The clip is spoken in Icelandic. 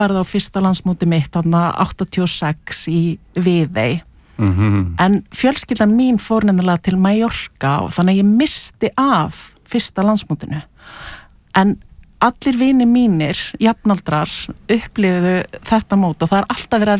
tapar á fyrsta landsmóti mitt þarna 86 í Viðey. En fjölskyldan mín fór nefnilega til Mallorca og þannig að ég missti af fyrsta landsmótinu. En allir vinir mínir, jafnaldrar, upplifuðu þetta mót og það alltaf verið að